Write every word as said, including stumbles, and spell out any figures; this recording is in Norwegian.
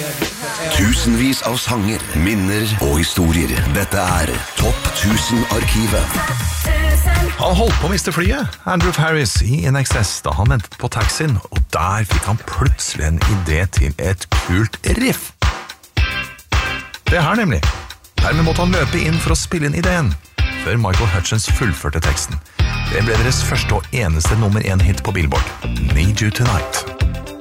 Tusenvis av sanger, minner og historier. Dette er Topp tusen-arkivet. Han holdt på å miste flyet, Andrew Harris, i N X S da han ventet på taxien, og der fikk han plutselig en idé til et kult riff. Det her nemlig. Dermed måtte han løpe inn for å spille inn ideen, før Michael Hutchence fullførte teksten. Det ble deres første og eneste nummer én hit på Billboard, Need You Tonight.